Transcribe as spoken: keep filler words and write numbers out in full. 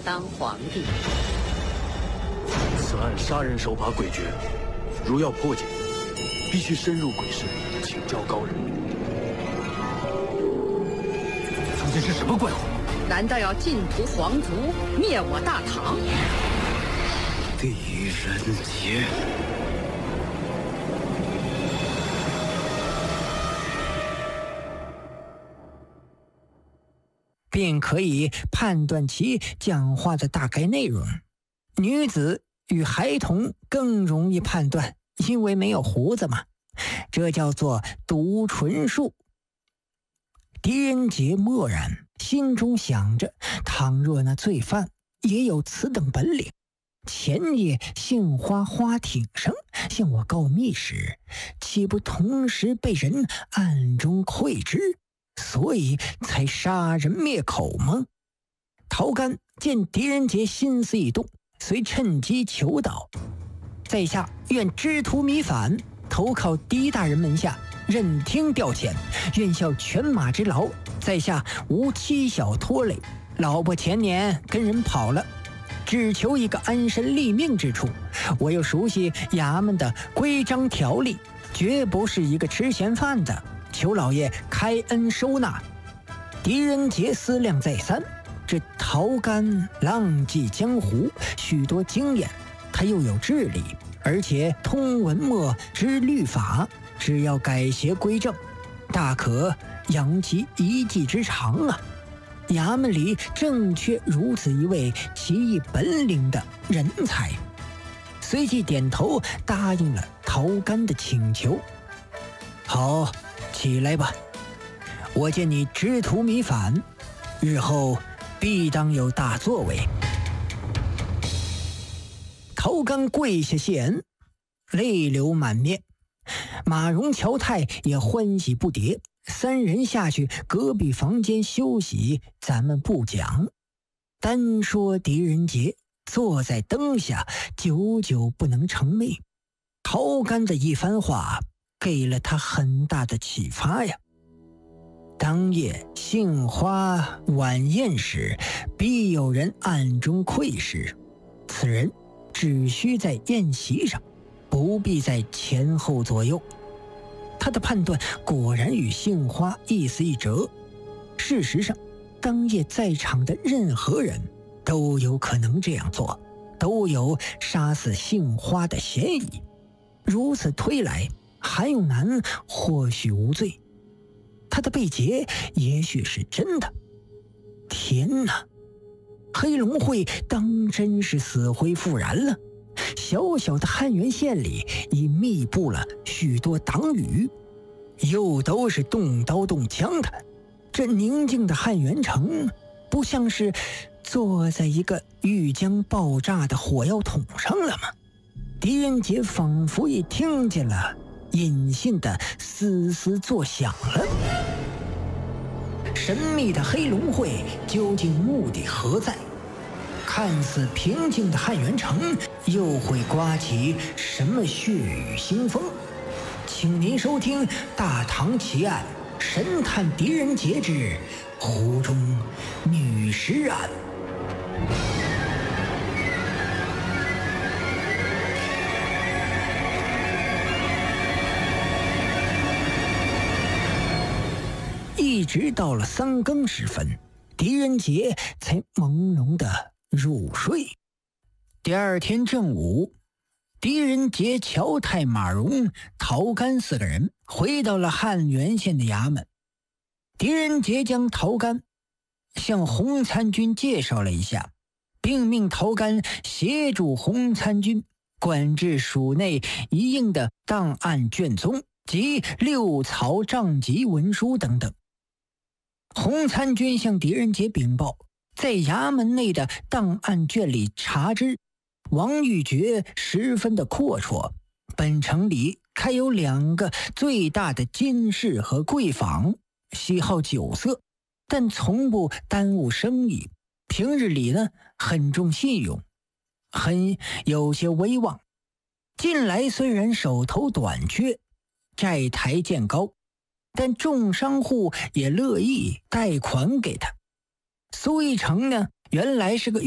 当皇帝。 此案杀人手法诡谲，如要破解，必须深入鬼市，请教高人。 究竟是什么怪物？ 难道要尽屠皇族，灭我大唐？ 狄仁杰。 便可以判断其讲话的大概内容。女子与孩童更容易判断，因为没有胡子嘛，这叫做读唇术。狄仁杰默然，心中想着，倘若那罪犯也有此等本领，前夜杏花花挺上向我告密时，岂不同时被人暗中窥知，所以才杀人灭口吗？陶干见狄仁杰心思一动，遂趁机求道：在下愿知途弥返，投靠狄大人门下，任听调遣，愿效犬马之劳，在下无妻小拖累，老婆前年跟人跑了，只求一个安身立命之处。我又熟悉衙门的规章条例，绝不是一个吃闲饭的，求老爷开恩收纳。狄仁杰思量再三，这陶干浪迹江湖，许多经验，他又有智力，而且通文墨知律法，只要改邪归正，大可扬其一技之长啊！衙门里正缺如此一位奇异本领的人才。随即点头答应了陶干的请求。好，起来吧，我见你知途弥返，日后必当有大作为。陶干跪下谢恩，泪流满面。马荣、乔太也欢喜不迭，三人下去隔壁房间休息，咱们不讲。单说狄仁杰坐在灯下，久久不能成寐。陶干的一番话给了他很大的启发呀。当夜杏花晚宴时，必有人暗中窥视，此人只需在宴席上，不必在前后左右。他的判断果然与杏花意思一折。事实上，当夜在场的任何人都有可能这样做，都有杀死杏花的嫌疑。如此推来，韩永南或许无罪，他的被劫也许是真的。天哪，黑龙会当真是死灰复燃了。小小的汉源县里已密布了许多党羽，又都是动刀动枪的。这宁静的汉源城不像是坐在一个欲将爆炸的火药桶上了吗？狄仁杰仿佛也听见了隐性的嘶嘶作响了。神秘的黑龙会究竟目的何在？看似平静的汉源城又会刮起什么血雨腥风？请您收听《大唐奇案神探狄仁杰之湖中女尸案》。一直到了三更时分，狄仁杰才朦胧的入睡。第二天正午，狄仁杰、乔太、马荣、陶干四个人回到了汉源县的衙门。狄仁杰将陶干向洪参军介绍了一下，并命陶干协助洪参军管制署内一应的档案卷宗及六曹账籍文书等等。洪参军向狄仁杰禀报，在衙门内的档案卷里查知，王玉珏十分的阔绰，本城里开有两个最大的金市和贵坊，喜好酒色，但从不耽误生意，平日里呢很重信用，很有些威望。近来虽然手头短缺，债台渐高，但众商户也乐意贷款给他。苏一成呢，原来是个